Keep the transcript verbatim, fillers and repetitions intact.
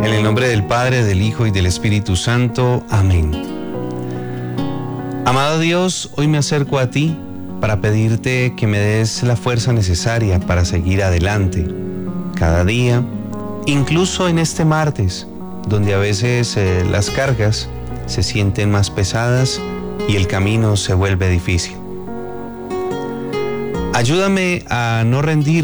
En el nombre del Padre, del Hijo y del Espíritu Santo. Amén. Amado Dios, hoy me acerco a ti para pedirte que me des la fuerza necesaria para seguir adelante, cada día, incluso en este martes, donde a veces eh, las cargas se sienten más pesadas y el camino se vuelve difícil. Ayúdame a no rendir